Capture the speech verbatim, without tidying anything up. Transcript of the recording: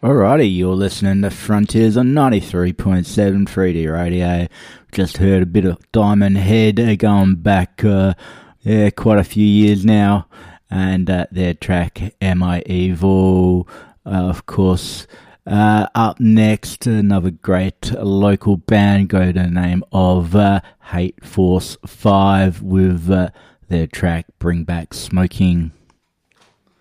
Alrighty, you're listening to Frontiers on ninety-three point seven three D Radio. Just heard a bit of Diamond Head uh, going back uh, yeah, quite a few years now, and uh, their track Am I Evil, uh, of course. Uh, up next, another great local band go to the name of uh, Hate Force five with uh, their track Bring Back Smoking.